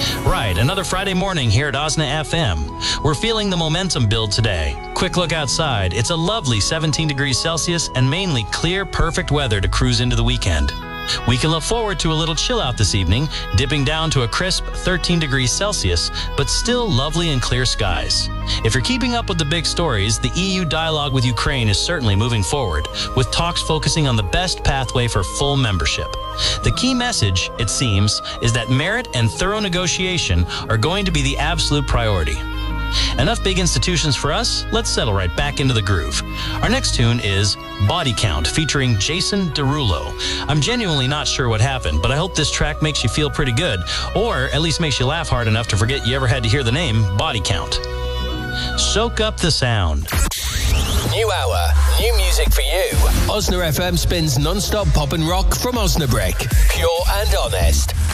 Right, another Friday morning here at Osna FM. We're feeling the momentum build today. Quick look outside. It's a lovely 17 degrees Celsius and mainly clear, perfect weather to cruise into the weekend. We can look forward to a little chill out this evening, dipping down to a crisp 13 degrees Celsius, but still lovely and clear skies. If you're keeping up with the big stories, the EU dialogue with Ukraine is certainly moving forward, with talks focusing on the best pathway for full membership. The key message, it seems, is that merit and thorough negotiation are going to be the absolute priority. Enough big institutions for us, let's settle right back into the groove. Our next tune is Body Count, featuring Jason Derulo. I'm genuinely not sure what happened, but I hope this track makes you feel pretty good, or at least makes you laugh hard enough to forget you ever had to hear the name Body Count. Soak up the sound. New hour, new music for you. Osna FM spins non-stop pop and rock from Osnabrück. Pure and honest.